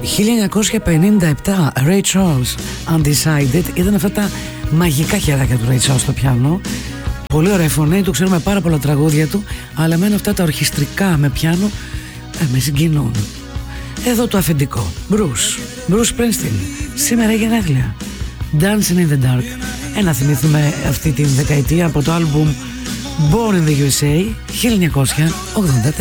1957, Ray Charles, Undecided. Ήταν αυτά τα μαγικά χεράκια του Ray Charles στο πιάνο. Πολύ ωραία φωνή του, ξέρουμε πάρα πολλά τραγούδια του, αλλά εμένα αυτά τα ορχιστρικά με πιάνο με συγκινούν. Εδώ το αφεντικό, Bruce Springsteen. Σήμερα η γενέθλια, Dancing in the Dark. Να θυμηθούμε αυτή την δεκαετία από το άλμπουμ Born in the USA 1984.